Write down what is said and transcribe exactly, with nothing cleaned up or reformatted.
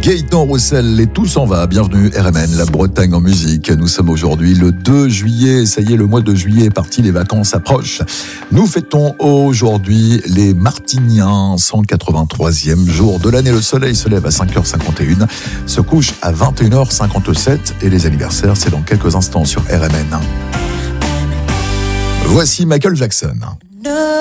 Gaëtan Roussel et tout s'en va. Bienvenue R M N, la Bretagne en musique. Nous sommes aujourd'hui le deux juillet. Ça y est, le mois de juillet est parti, les vacances approchent. Nous fêtons aujourd'hui les Martiniens, cent quatre-vingt-troisième jour de l'année. Le soleil se lève à cinq heures cinquante et une, se couche à vingt et une heures cinquante-sept et les anniversaires, c'est dans quelques instants sur R M N. Voici Michael Jackson.